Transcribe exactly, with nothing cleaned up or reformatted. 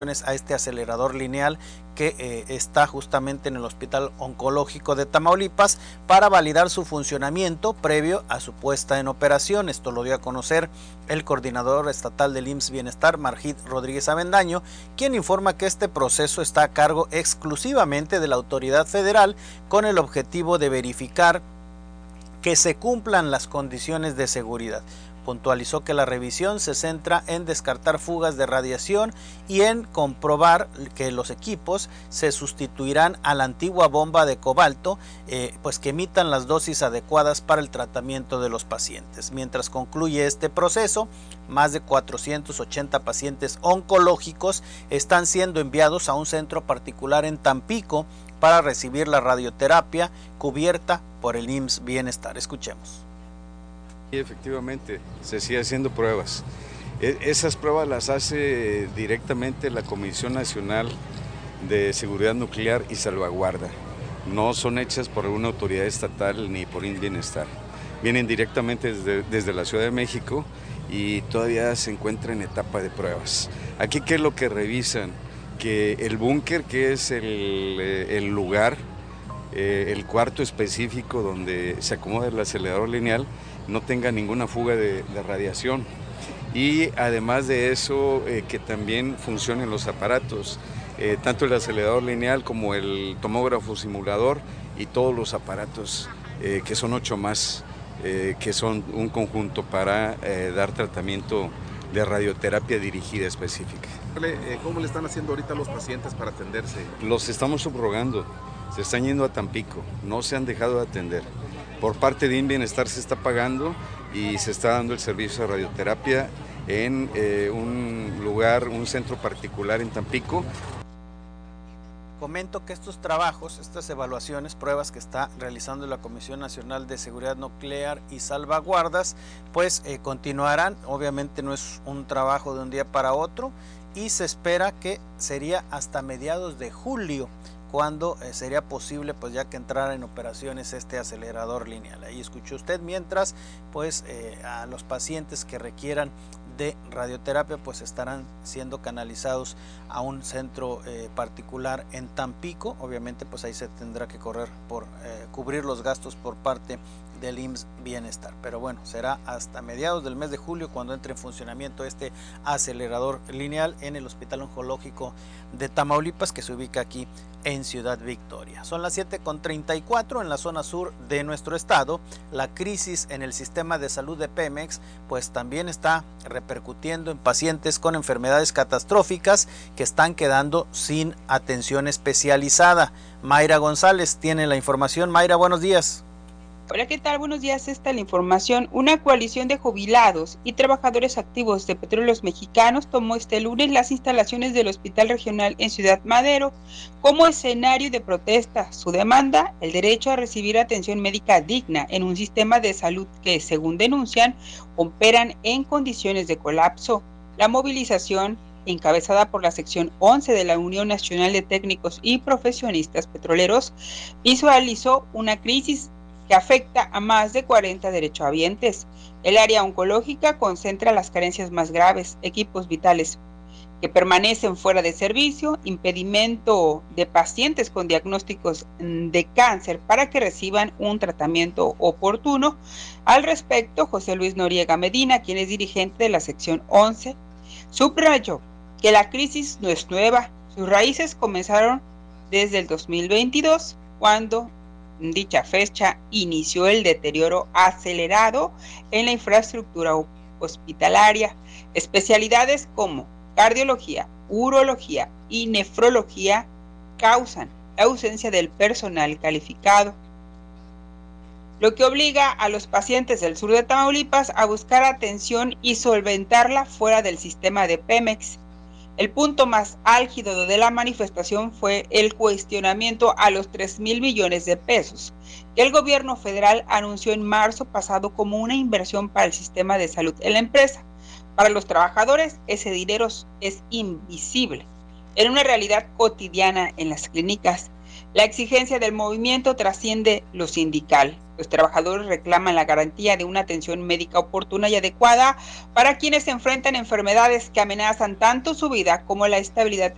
a este acelerador lineal que eh, está justamente en el Hospital Oncológico de Tamaulipas para validar su funcionamiento previo a su puesta en operación. Esto lo dio a conocer el coordinador estatal del I M S S Bienestar, Margit Rodríguez Avendaño, quien informa que este proceso está a cargo exclusivamente de la autoridad federal con el objetivo de verificar que se cumplan las condiciones de seguridad. Puntualizó que la revisión se centra en descartar fugas de radiación y en comprobar que los equipos se sustituirán a la antigua bomba de cobalto, eh, pues que emitan las dosis adecuadas para el tratamiento de los pacientes. Mientras concluye este proceso, más de cuatrocientos ochenta pacientes oncológicos están siendo enviados a un centro particular en Tampico para recibir la radioterapia cubierta por el I M S S Bienestar. Escuchemos. Y efectivamente, se sigue haciendo pruebas. Esas pruebas las hace directamente la Comisión Nacional de Seguridad Nuclear y Salvaguarda. No son hechas por una autoridad estatal ni por I M S S Bienestar. Vienen directamente desde, desde la Ciudad de México y todavía se encuentra en etapa de pruebas. Aquí, ¿qué es lo que revisan? Que el búnker, que es el, el lugar, eh, el cuarto específico donde se acomoda el acelerador lineal, no tenga ninguna fuga de, de radiación, y además de eso eh, que también funcionen los aparatos, eh, tanto el acelerador lineal como el tomógrafo simulador y todos los aparatos, eh, que son ocho más, eh, que son un conjunto para eh, dar tratamiento de radioterapia dirigida específica. ¿Cómo le están haciendo ahorita los pacientes para atenderse? Los estamos subrogando, se están yendo a Tampico, no se han dejado de atender. Por parte de I M S S Bienestar se está pagando y se está dando el servicio de radioterapia en eh, un lugar, un centro particular en Tampico. Comento que estos trabajos, estas evaluaciones, pruebas que está realizando la Comisión Nacional de Seguridad Nuclear y Salvaguardas, pues eh, continuarán. Obviamente no es un trabajo de un día para otro y se espera que sería hasta mediados de julio cuando eh, sería posible pues ya que entrara en operaciones este acelerador lineal. Ahí escuchó usted. Mientras pues eh, a los pacientes que requieran de radioterapia pues estarán siendo canalizados a un centro eh, particular en Tampico. Obviamente pues ahí se tendrá que correr por eh, cubrir los gastos por parte del I M S S Bienestar, pero bueno, será hasta mediados del mes de julio cuando entre en funcionamiento este acelerador lineal en el Hospital Oncológico de Tamaulipas, que se ubica aquí en Ciudad Victoria. Son las siete con treinta y cuatro en la zona sur de nuestro estado. La crisis en el sistema de salud de Pemex pues también está repercutiendo en pacientes con enfermedades catastróficas que están quedando sin atención especializada. Mayra González tiene la información. Mayra, buenos días. Hola, ¿qué tal? Buenos días. Esta es la información. Una coalición de jubilados y trabajadores activos de Petróleos Mexicanos tomó este lunes las instalaciones del Hospital Regional en Ciudad Madero como escenario de protesta. Su demanda, el derecho a recibir atención médica digna en un sistema de salud que, según denuncian, operan en condiciones de colapso. La movilización, encabezada por la sección once de la Unión Nacional de Técnicos y Profesionistas Petroleros, visualizó una crisis que afecta a más de cuarenta derechohabientes. El área oncológica concentra las carencias más graves: equipos vitales que permanecen fuera de servicio, impedimento de pacientes con diagnósticos de cáncer para que reciban un tratamiento oportuno. Al respecto, José Luis Noriega Medina, quien es dirigente de la sección once, subrayó que la crisis no es nueva. Sus raíces comenzaron desde el dos mil veintidós, cuando en dicha fecha inició el deterioro acelerado en la infraestructura hospitalaria. Especialidades como cardiología, urología y nefrología causan la ausencia del personal calificado, lo que obliga a los pacientes del sur de Tamaulipas a buscar atención y solventarla fuera del sistema de Pemex. El punto más álgido de la manifestación fue el cuestionamiento a los tres mil millones de pesos que el gobierno federal anunció en marzo pasado como una inversión para el sistema de salud en la empresa. Para los trabajadores, ese dinero es invisible en una realidad cotidiana en las clínicas. La exigencia del movimiento trasciende lo sindical. Los trabajadores reclaman la garantía de una atención médica oportuna y adecuada para quienes enfrentan enfermedades que amenazan tanto su vida como la estabilidad